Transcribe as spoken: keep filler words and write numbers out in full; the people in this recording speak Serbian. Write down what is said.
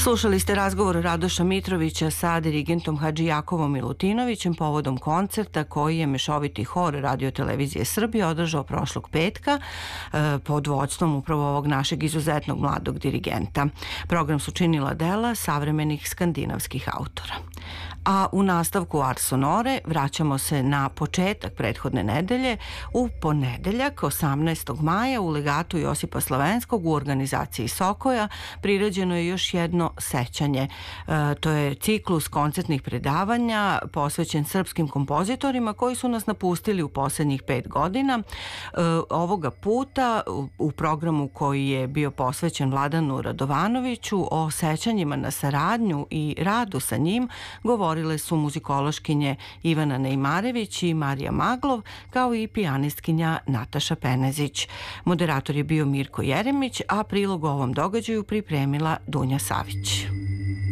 Slušali ste razgovor Radoša Mitrovića sa dirigentom Hadži Jakovom Milutinovićem povodom koncerta koji je Mešoviti hor Radio-televizije Srbije održao prošlog petka pod vođstvom upravo ovog našeg izuzetnog mladog dirigenta. Program su činila dela savremenih skandinavskih autora. A u nastavku Ars Sonore vraćamo se na početak prethodne nedelje. U ponedeljak, osamnaestog maja, u legatu Josipa Slavenskog u organizaciji Sokoja priređeno je još jedno sećanje. E, to je ciklus koncertnih predavanja posvećen srpskim kompozitorima koji su nas napustili u posljednjih pet godina. E, ovoga puta u programu koji je bio posvećen Vladanu Radovanoviću o sećanjima na saradnju i radu sa njim govorile su muzikološkinje Ivana Nejmarević i Marija Maglov, kao i pijanistkinja Nataša Penezić. Moderator je bio Mirko Jeremić, a prilog ovom događaju pripremila Dunja Savić.